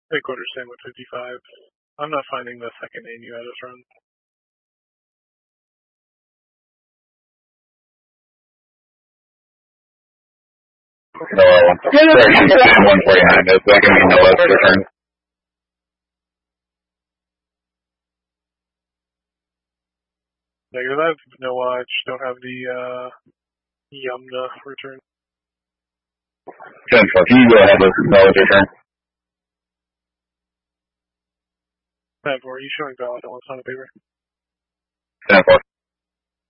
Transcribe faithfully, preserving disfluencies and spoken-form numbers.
Three quarters same with fifty-five. I'm not finding the second name you had us run. No, one forty-nine. That's like I mean, no less return. Negative. No watch. Don't have the uh, Yumna return. ten four. Can you go ahead with no less return? ten four. Are you showing valid on the paper? ten four.